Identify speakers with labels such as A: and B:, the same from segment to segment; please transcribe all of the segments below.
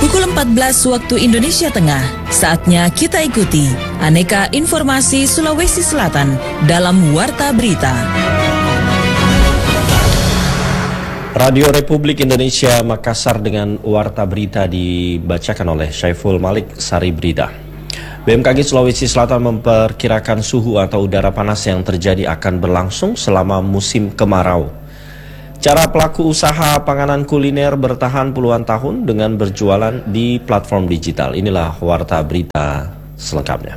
A: Pukul 14 waktu Indonesia Tengah, saatnya kita ikuti aneka informasi Sulawesi Selatan dalam Warta Berita.
B: Radio Republik Indonesia Makassar dengan Warta Berita dibacakan oleh Syaiful Malik Sari Brida. BMKG Sulawesi Selatan memperkirakan suhu atau udara panas yang terjadi akan berlangsung selama musim kemarau. Cara pelaku usaha panganan kuliner bertahan puluhan tahun dengan berjualan di platform digital. Inilah Warta Berita selengkapnya.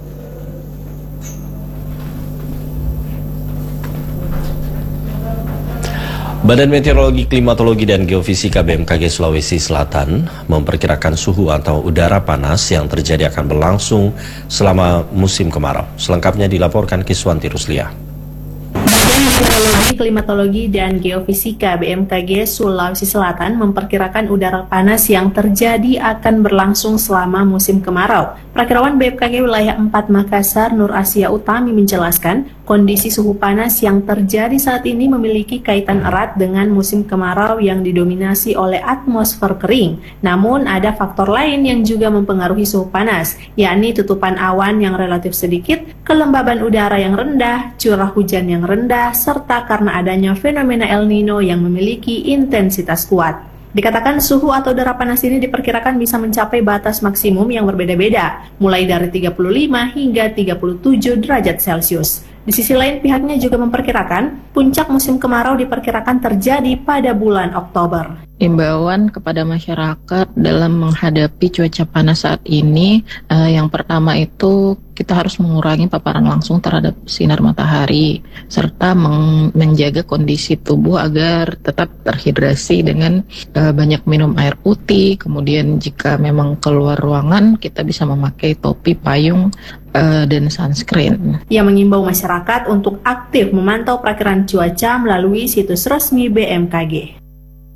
B: Badan Meteorologi, Klimatologi, dan Geofisika BMKG Sulawesi Selatan memperkirakan suhu atau udara panas yang terjadi akan berlangsung selama musim kemarau. Selengkapnya dilaporkan Kiswanti Ruslia.
C: Meteorologi, Klimatologi, dan Geofisika BMKG Sulawesi Selatan memperkirakan udara panas yang terjadi akan berlangsung selama musim kemarau. Prakirawan BMKG wilayah 4 Makassar, Nur Asia Utami menjelaskan, kondisi suhu panas yang terjadi saat ini memiliki kaitan erat dengan musim kemarau yang didominasi oleh atmosfer kering. Namun ada faktor lain yang juga mempengaruhi suhu panas, yakni tutupan awan yang relatif sedikit, kelembaban udara yang rendah, curah hujan yang rendah, serta karena adanya fenomena El Nino yang memiliki intensitas kuat. Dikatakan suhu atau udara panas ini diperkirakan bisa mencapai batas maksimum yang berbeda-beda, mulai dari 35 hingga 37 derajat Celcius. Di sisi lain, pihaknya juga memperkirakan puncak musim kemarau diperkirakan terjadi pada bulan Oktober.
D: Imbauan kepada masyarakat dalam menghadapi cuaca panas saat ini, yang pertama itu kita harus mengurangi paparan langsung terhadap sinar matahari, serta menjaga kondisi tubuh agar tetap terhidrasi dengan banyak minum air putih. Kemudian jika memang keluar ruangan, kita bisa memakai topi, payung, dan sunscreen.
C: Ia mengimbau masyarakat untuk aktif memantau perakiran cuaca melalui situs resmi BMKG.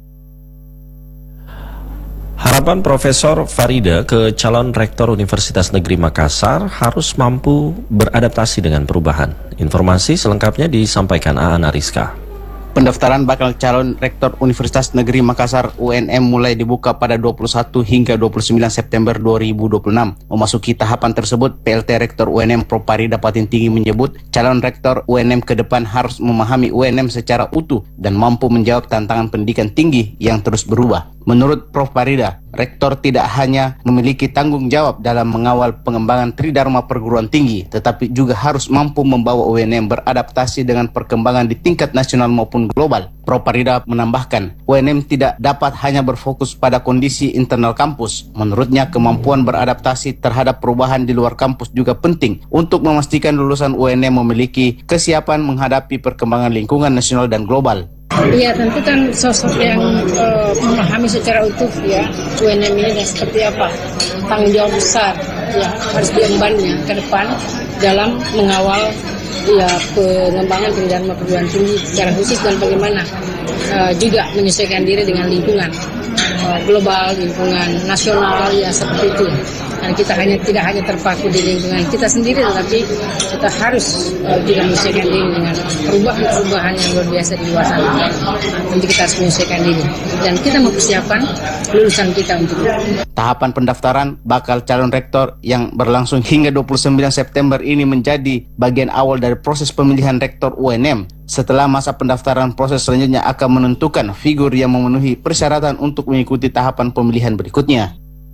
B: Harapan Profesor Farida ke calon Rektor Universitas Negeri Makassar harus mampu beradaptasi dengan perubahan. Informasi selengkapnya disampaikan Aan Ariska.
E: Pendaftaran bakal calon Rektor Universitas Negeri Makassar UNM mulai dibuka pada 21 hingga 29 September 2026. Memasuki tahapan tersebut, PLT Rektor UNM Prof. Farida Patintinggi menyebut calon Rektor UNM ke depan harus memahami UNM secara utuh dan mampu menjawab tantangan pendidikan tinggi yang terus berubah. Menurut Prof. Farida, Rektor tidak hanya memiliki tanggung jawab dalam mengawal pengembangan Tridharma perguruan tinggi, tetapi juga harus mampu membawa UNM beradaptasi dengan perkembangan di tingkat nasional maupun global. Prof. Farida menambahkan, UNM tidak dapat hanya berfokus pada kondisi internal kampus. Menurutnya, kemampuan beradaptasi terhadap perubahan di luar kampus juga penting untuk memastikan lulusan UNM memiliki kesiapan menghadapi perkembangan lingkungan nasional dan global.
F: Iya, tentu kan sosok yang memahami secara utuh ya UNM ini dan seperti apa tanggung jawab besar ya harus diembannya ke depan dalam mengawal ya pengembangan Tridharma perguruan tinggi secara khusus dan bagaimana juga menyesuaikan diri dengan lingkungan global, lingkungan nasional ya seperti itu. Dan kita tidak hanya terpaku di lingkungan kita sendiri, tetapi kita harus juga menyesuaikan diri dengan perubahan-perubahan yang luar biasa di luar sana. Nanti kita harus menyesuaikan diri dan kita mempersiapkan lulusan kita untuk itu.
E: Tahapan pendaftaran bakal calon rektor yang berlangsung hingga 29 September ini menjadi bagian awal dari proses pemilihan rektor UNM. Setelah masa pendaftaran, proses selanjutnya akan menentukan figur yang memenuhi persyaratan untuk mengikuti tahapan pemilihan berikutnya.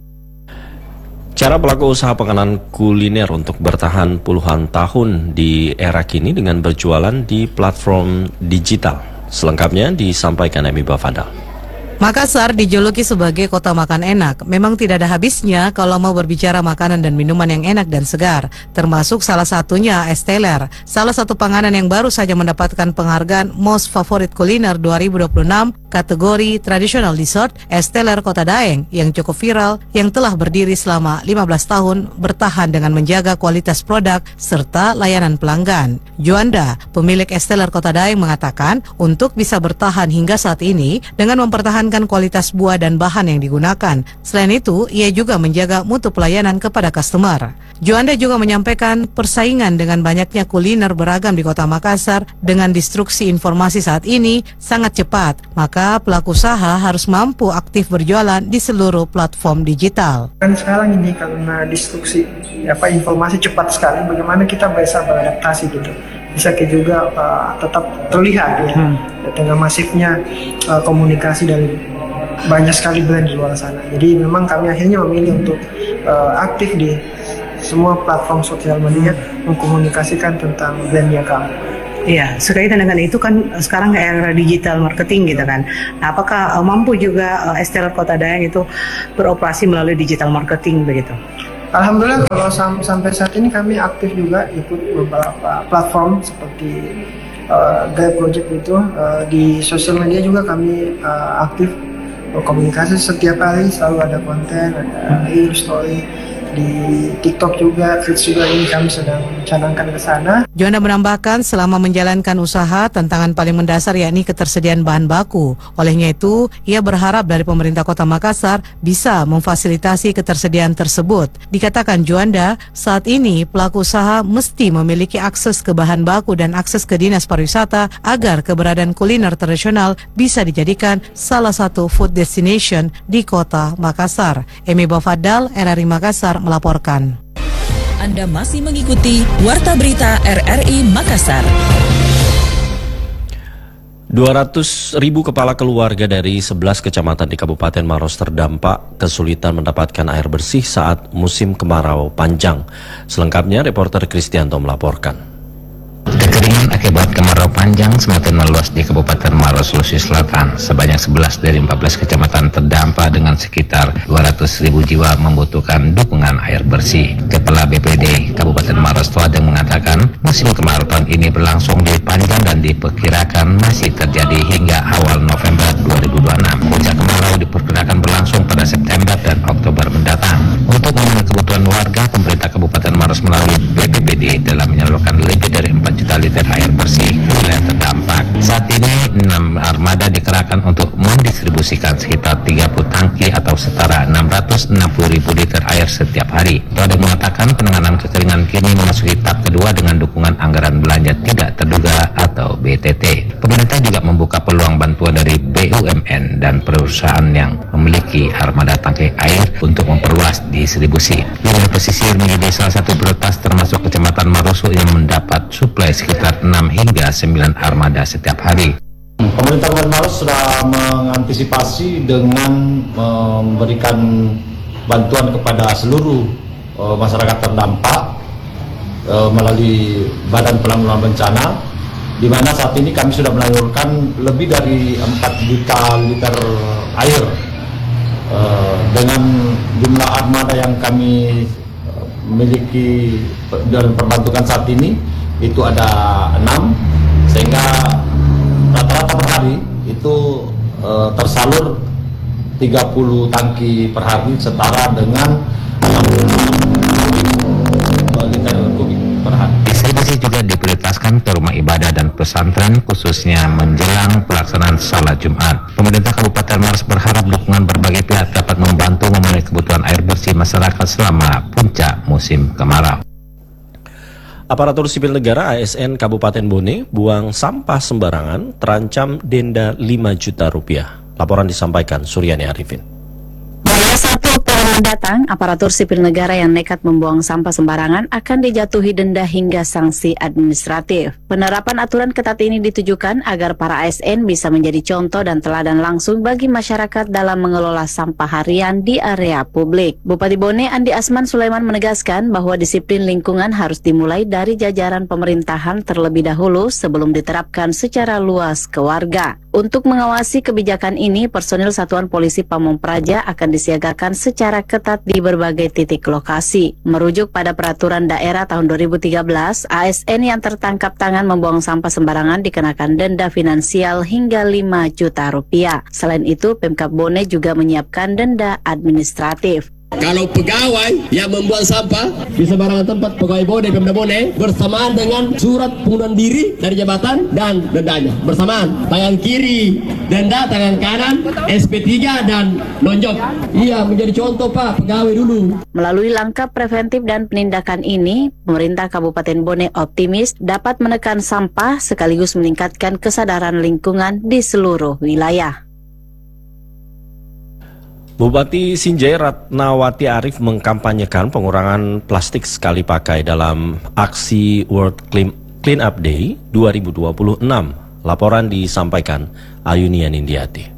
B: Cara pelaku usaha panganan kuliner untuk bertahan puluhan tahun di era kini dengan berjualan di platform digital. Selengkapnya disampaikan Emi Bafadal.
G: Makassar dijuluki sebagai kota makan enak. Memang tidak ada habisnya kalau mau berbicara makanan dan minuman yang enak dan segar. Termasuk salah satunya es teler. Salah satu panganan yang baru saja mendapatkan penghargaan Most Favorite Culiner 2026 kategori Traditional Dessert, es teler Kota Daeng yang cukup viral yang telah berdiri selama 15 tahun bertahan dengan menjaga kualitas produk serta layanan pelanggan. Juanda, pemilik es teler Kota Daeng mengatakan untuk bisa bertahan hingga saat ini dengan mempertahankan mempertahankan kualitas buah dan bahan yang digunakan. Selain itu, ia juga menjaga mutu pelayanan kepada customer. Juanda juga menyampaikan persaingan dengan banyaknya kuliner beragam di Kota Makassar dengan distruksi informasi saat ini sangat cepat, maka pelaku usaha harus mampu aktif berjualan di seluruh platform digital.
H: Kan sekarang ini karena distruksi informasi cepat sekali, bagaimana kita bisa beradaptasi gitu. Bisa juga tetap terlihat ya dengan masifnya komunikasi dari banyak sekali brand di luar sana. Jadi memang kami akhirnya memilih untuk aktif di semua platform sosial media mengkomunikasikan tentang brandnya kami.
I: Iya, sekaitan dengan itu kan sekarang era digital marketing gitu kan. Nah, apakah mampu juga Esteller Kota Dayang itu beroperasi melalui digital marketing begitu?
H: Alhamdulillah kalau sampai saat ini kami aktif juga ikut beberapa platform seperti Gaya Project itu di sosial media juga kami aktif komunikasi setiap hari, selalu ada konten, ada story. Di TikTok juga, Feeds juga ini kami sedang canangkan ke sana.
G: Juanda menambahkan selama menjalankan usaha, tantangan paling mendasar yakni ketersediaan bahan baku. Olehnya itu, ia berharap dari pemerintah Kota Makassar bisa memfasilitasi ketersediaan tersebut. Dikatakan Juanda, saat ini pelaku usaha mesti memiliki akses ke bahan baku dan akses ke dinas pariwisata agar keberadaan kuliner tradisional bisa dijadikan salah satu food destination di Kota Makassar. Emi Bafadal, RRI Makassar melaporkan.
A: Anda masih mengikuti Warta Berita RRI Makassar.
B: 200.000 kepala keluarga dari 11 kecamatan di Kabupaten Maros terdampak kesulitan mendapatkan air bersih saat musim kemarau panjang. Selengkapnya reporter Kristianto melaporkan.
J: Kekeringan akibat kemarau panjang semakin meluas di Kabupaten Maros, Sulawesi Selatan. Sebanyak 11 dari 14 kecamatan terdampak dengan sekitar 200.000 jiwa membutuhkan dukungan air bersih. Kepala BPD Kabupaten Maros Tuadeng mengatakan musim kemarau tahun ini berlangsung lebih panjang dan diperkirakan masih terjadi hingga awal November 2026. Puncak kemarau diperkirakan berlangsung pada September dan Oktober mendatang. Untuk memenuhi kebutuhan warga, pemerintah Kabupaten Maros melalui BPBD telah menyalurkan lebih dari 4 juta liter air bersih ke wilayah terdampak. Saat ini 6 armada dikerahkan untuk mendistribusikan sekitar 30 tangki atau setara 660.000 liter air setiap hari. Tuadeng mengatakan penanganan kekeringan kini memasuki tahap kedua dengan dukungan anggaran belanja tidak terduga atau BTT. Pemerintah juga membuka peluang bantuan dari BUMN dan perusahaan yang memiliki armada tangki air untuk memperluas distribusi. Wilayah pesisir menjadi salah satu prioritas termasuk Kecamatan Maroso yang mendapat suplai sekitar 6 hingga 9 armada setiap hari.
K: Pemerintah Kabupaten Maros sudah mengantisipasi dengan memberikan bantuan kepada seluruh masyarakat terdampak melalui Badan Penanggulangan Bencana, di mana saat ini kami sudah menyalurkan lebih dari 4 juta liter air dengan jumlah armada yang kami miliki dan perbantukan saat ini itu ada 6, sehingga rata-rata per hari itu tersalur 30 tangki per hari setara dengan 60 liter kubik per hari.
J: Distribusi juga diprioritaskan ke rumah ibadah dan pesantren khususnya menjelang pelaksanaan salat Jumat. Pemerintah Kabupaten Maros berharap dukungan berbagai pihak dapat membantu memenuhi kebutuhan air bersih masyarakat selama puncak musim kemarau.
B: Aparatur sipil negara ASN Kabupaten Bone buang sampah sembarangan terancam denda 5 juta rupiah. Laporan disampaikan Suryani Arifin.
L: Mulai 1 Oktober mendatang, aparatur sipil negara yang nekat membuang sampah sembarangan akan dijatuhi denda hingga sanksi administratif. Penerapan aturan ketat ini ditujukan agar para ASN bisa menjadi contoh dan teladan langsung bagi masyarakat dalam mengelola sampah harian di area publik. Bupati Bone Andi Asman Sulaiman menegaskan bahwa disiplin lingkungan harus dimulai dari jajaran pemerintahan terlebih dahulu sebelum diterapkan secara luas ke warga. Untuk mengawasi kebijakan ini, personil Satuan Polisi Pamong Praja akan disiagakan secara ketat di berbagai titik lokasi. Merujuk pada peraturan daerah tahun 2013, ASN yang tertangkap tangan membuang sampah sembarangan dikenakan denda finansial hingga 5 juta rupiah. Selain itu, Pemkab Bone juga menyiapkan denda administratif.
M: Kalau pegawai yang membuang sampah di sembarangan tempat, pegawai Bone, Pemda Bone, bersamaan dengan surat pengunduran diri dari jabatan dan dendanya. Bersamaan, tangan kiri denda, tangan kanan SP3 dan nonjok. Iya, menjadi contoh Pak, pegawai dulu.
L: Melalui langkah preventif dan penindakan ini, pemerintah Kabupaten Bone optimis dapat menekan sampah sekaligus meningkatkan kesadaran lingkungan di seluruh wilayah.
B: Bupati Sinjai Ratnawati Arif mengkampanyekan pengurangan plastik sekali pakai dalam aksi World Clean Up Day 2026. Laporan disampaikan Ayunian Indiati.